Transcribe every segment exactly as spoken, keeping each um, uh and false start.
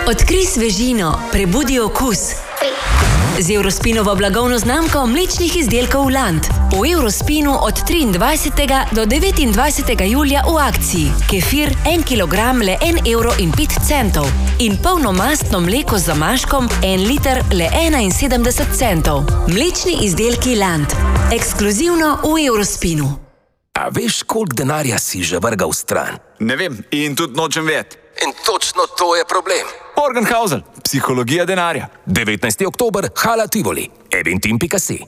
Odkrij svežino, prebudi okus. Z Eurospinovo blagovno znamko mlečnih izdelkov Land. V Eurospinu od triindvajsetega do devetindvajsetega julija v akciji. Kefir en kilogram le en evro in pet centov. In polnomastno mleko z zamaškom en liter le enainsedemdeset centov. Mlečni izdelki Land. Ekskluzivno v Eurospinu. A veš, koliko denarja si že vrgal stran? Ne vem in tudi nočem vedeti. In točno to je problem. Morgenhausen, psihologija denarja. devetnajsti oktober, Hala Tivoli, eventim pika si.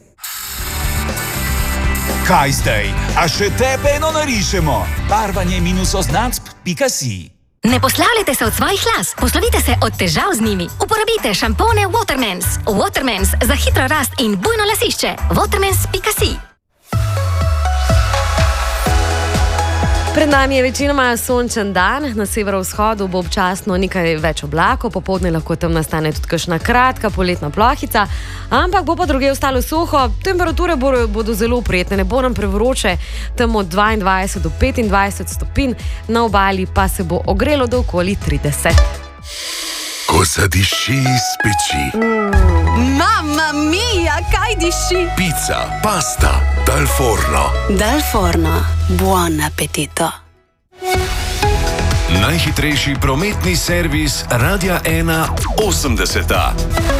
Kaj zdaj? A še tebe eno narišemo? Barvanje minus oznacb pika si. Ne poslavljajte se od svojih las, poslovite se od težav z njimi. Uporabite šampone Watermans. Watermans za hitro rast in bujno lasišče. Watermans pika si. Pred nami je večinoma sončen dan, na severovzhodu bo občasno nekaj več oblakov, popoldne lahko tam nastane tudi kakšna kratka poletna plohica, ampak bo pa drugje ostalo suho, temperature bodo zelo prijetne, ne bo nam prevroče, tam od dvaindvajset do petindvajset stopinj, na obali pa se bo ogrelo do okoli trideset. Ko zadiši iz peči. Mm. Mamma mia, kaj diši? Pizza, pasta, dal forno. Dal forno, buon appetito. Najhitrejši prometni servis Radia ena osemdeseta.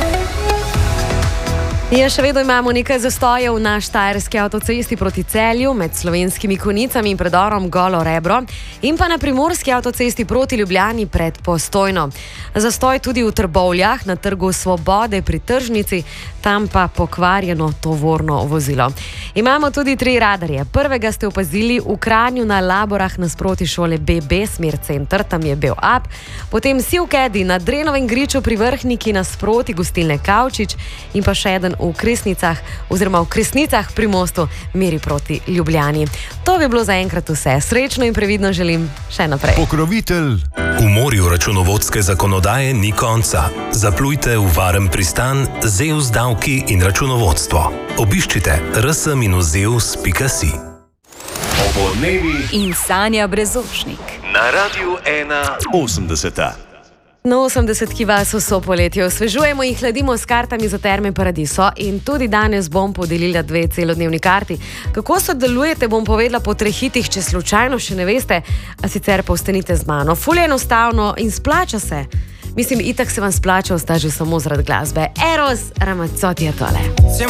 Ja, še vedno imamo nekaj zastojev na štajerski avtocesti proti Celju med Slovenskimi Konjicami in predorom Golo Rebro in pa na primorski avtocesti proti Ljubljani pred Postojno. Zastoj tudi v Trbovljah na Trgu Svobode pri tržnici, tam pa pokvarjeno tovorno vozilo. Imamo tudi tri radarje. Prvega ste opazili v Kranju na Laborah nasproti šole B B, smer center, tam je bil up. Potem Sivkedi na Drenovem griču pri Vrhniki nasproti gostilne Kavčič in pa še eden v Kresnicah oziroma v Kresnicah pri mostu meri proti Ljubljani. To bi bilo zaenkrat vse. Srečno in previdno želim še naprej. Pokrovitelj. V morju računovodske zakonodaje ni konca. Zaplujte v varen pristan Zeus davki in računovodstvo. Obiščite r s minus zeus pika si. Opoldnevi in Sanja Brezošnik. Na Radiu ena osemdeseta. Na osemdesetki vas vso poletje osvežujemo in hladimo s kartami za Terme Paradiso in tudi danes bom podelila dve celodnevni karti. Kako sodelujete, bom povedala po treh hitih, če slučajno še ne veste, a sicer pa ostanite z mano. Ful je enostavno in splača se. Mislim, itak se vam splača ostati že samo zaradi glasbe. Eros Ramazzotti je tole.